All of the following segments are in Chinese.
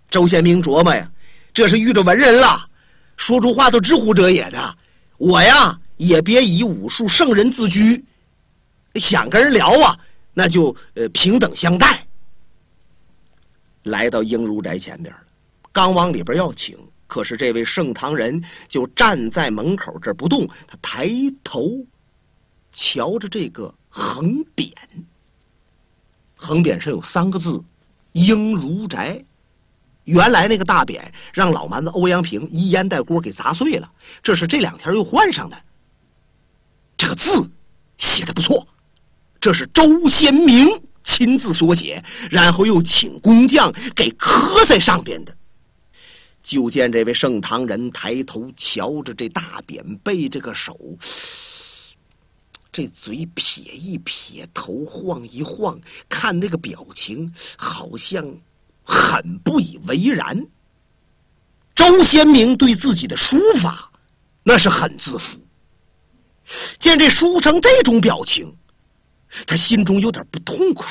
周先明琢磨呀，这是遇着文人了，说出话都直呼者也的。我呀也别以武术圣人自居，想跟人聊啊，那就平等相待。来到英如宅前边了，刚往里边要请，可是这位盛唐人就站在门口这儿不动，他抬头瞧着这个横匾，横匾上有3个字英如宅。原来那个大匾让老蛮子欧阳平一烟袋锅给砸碎了，这是这2天又换上的。这个字写得不错，这是周先明亲自所写，然后又请工匠给刻在上边的。就见这位盛唐人抬头瞧着这大匾，背着个手，这嘴撇一撇，头晃一晃，看那个表情好像很不以为然。周先明对自己的书法那是很自负，见这书成这种表情，他心中有点不痛快。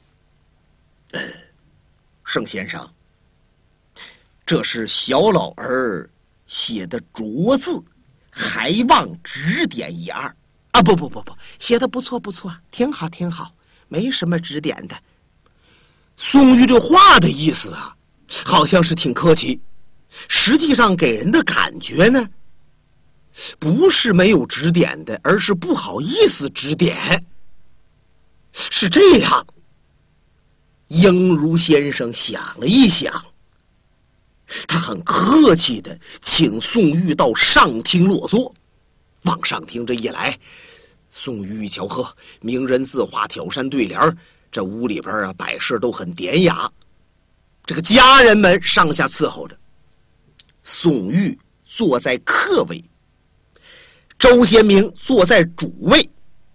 盛先生，这是小老儿写的拙字，还望指点一二。啊，不，写的不错，挺好，没什么指点的。宋玉这话的意思啊，好像是挺客气，实际上给人的感觉呢，不是没有指点的，而是不好意思指点。是这样，英如先生想了一想，他很客气的请宋玉到上厅落座。往上厅这一来，宋玉一瞧，呵，名人字画，挑山对联，这屋里边啊摆设都很典雅。这个家人们上下伺候着，宋玉坐在客位，周先明坐在主位。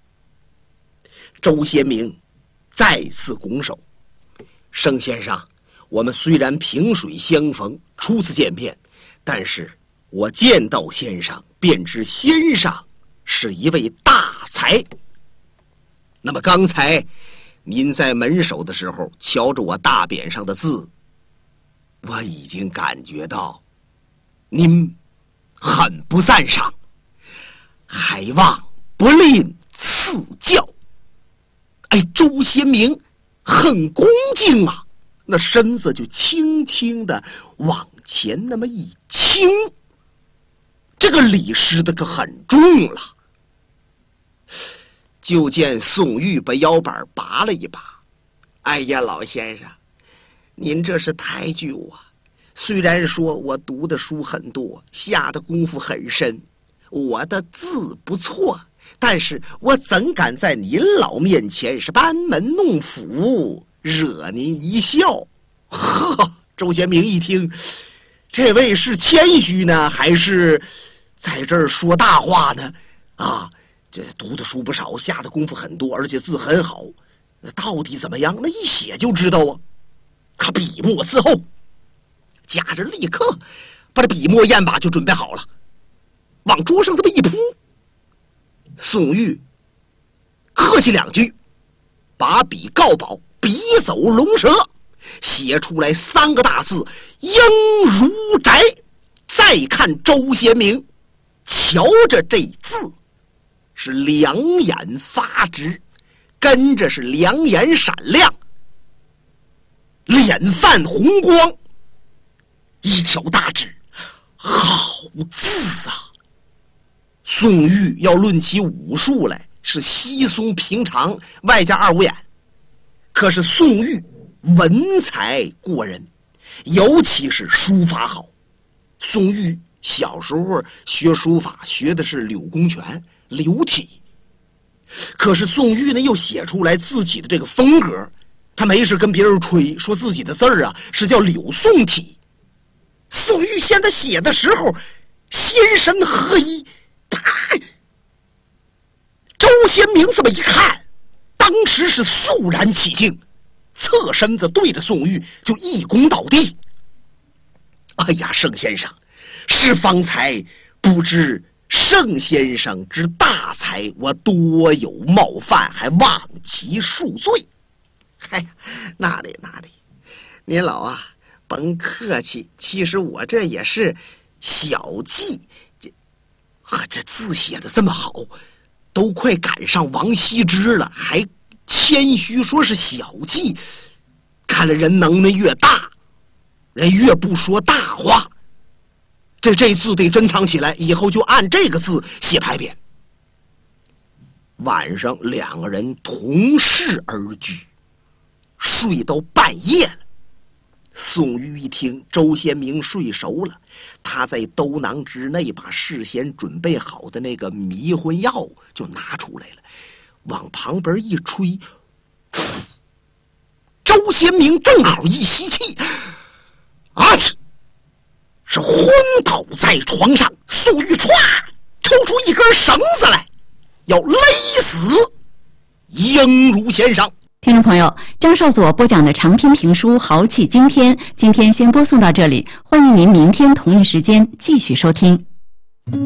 周先明再次拱手：盛先生，我们虽然萍水相逢，初次见面，但是我见到先生便知先生是一位大才。那么刚才您在门首的时候瞧着我大匾上的字，我已经感觉到您很不赞赏，还望不吝赐教。哎，周先明很恭敬啊，那身子就轻轻的往前那么一倾，这个礼施的可很重了。就见宋玉把腰板拔了一拔：哎呀，老先生，您这是抬举我。虽然说我读的书很多，下的功夫很深，我的字不错，但是我怎敢在您老面前是班门弄斧，惹您一笑。呵，周先明一听，这位是谦虚呢，还是在这儿说大话呢？啊，这读的书不少，下的功夫很多，而且字很好，那到底怎么样？那一写就知道啊。可笔墨伺候，家人立刻把这笔墨砚把就准备好了，往桌上这么一铺。宋玉客气2句，把笔告宝，笔走龙蛇，写出来3个大字：英如宅。再看周先明，瞧着这字是两眼发直，跟着是两眼闪亮，脸泛红光，一条大指，好字啊！宋玉要论起武术来是稀松平常，外加2五眼，可是宋玉文才过人，尤其是书法好。宋玉小时候学书法学的是柳公权柳体，可是宋玉呢又写出来自己的这个风格，他没事跟别人吹说自己的字儿啊是叫柳宋体。宋玉现在写的时候心神合一，周先明这么一看，当时是肃然起敬，侧身子对着宋玉就一躬倒地。哎呀，盛先生，是方才不知盛先生之大才，我多有冒犯，还望其恕罪。哎呀，那里，您老啊， 甭客气，其实我这也是小计。这字写的这么好，都快赶上王羲之了，还谦虚说是小计。看来人能耐越大，人越不说大话。这字得珍藏起来，以后就按这个字写牌匾。晚上两个人同室而居，睡到半夜了。宋玉一听周先明睡熟了，他在兜囊之内把事先准备好的那个迷魂药就拿出来了，往旁边一吹，周先明正好一吸气，是昏倒在床上。宋玉歘抽出一根绳子来，要勒死应如先生。 听众朋友，张少佐播讲的长篇评书《豪气惊天》，今天先播送到这里，欢迎您明天同一时间继续收听。